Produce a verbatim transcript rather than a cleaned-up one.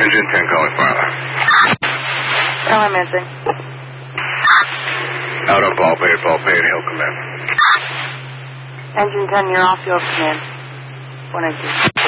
Engine ten calling Filer. Tell him answering. Out on ball pay, ball pay, and he'll come in. Engine ten, you're off field command. One engine.